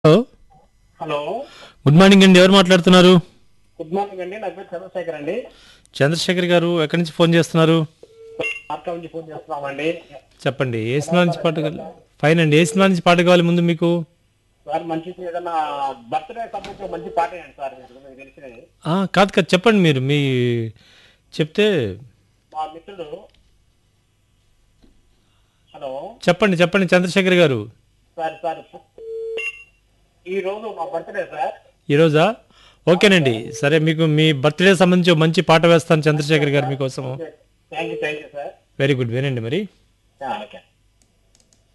Hello. Hello. Good morning అండి. ఎవరు మాట్లాడుతున్నారు? గుడ్ మార్నింగ్ అండి. నా పేరు చంద్రశేఖర్ అండి. చంద్రశేఖర్ గారు ఎక్కడి నుంచి ఫోన్ చేస్తున్నారు? మార్కా నుంచి ఫోన్ చేస్తున్నామండి. చెప్పండి. ఏ ఎలా సినిమా నుంచి పాట ఉన్నారండి కావాలి? సార్? ఫైన్ అండి. ఏ సినిమా నుంచి పాట కావాలి ముందు మీకు? సార్ మంచి ఏదైనా బర్త్డే సంబంధించిన మంచి పాట ఏంటి సార్ మీకు తెలిసినది? కాదు కాదు, చెప్పండి. మీరు చెప్తే మా మిత్రుడు. హలో. చెప్పండి చెప్పండి చంద్రశేఖర్ గారు. సార్ సార్ ఈ రోజు మా బర్త్డే సార్. ఈరోజా? అవును ఓకేనండి. సార్. సరే, మీకు మీ బర్త్డే సంబంధించి ఓ మంచి పాట వేస్తాను చంద్రశేఖర్ గారు మీకోసం. Okay. Thank you sir. Very good. వినండి మరి. ఓకే.